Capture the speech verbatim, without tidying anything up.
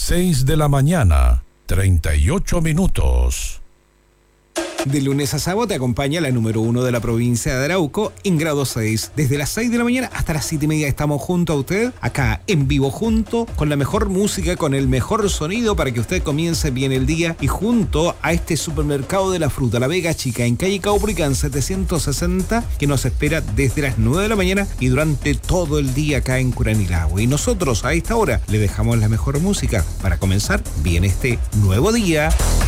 seis de la mañana, treinta y ocho minutos. De lunes a sábado te acompaña la número uno de la provincia de Arauco en grado seis. Desde las seis de la mañana hasta las siete y media estamos junto a usted, acá en vivo junto, con la mejor música, con el mejor sonido para que usted comience bien el día y junto a este supermercado de la fruta, La Vega Chica, en calle Caupolicán setecientos sesenta, que nos espera desde las nueve de la mañana y durante todo el día acá en Curanilahue. Y nosotros a esta hora le dejamos la mejor música para comenzar bien este nuevo día.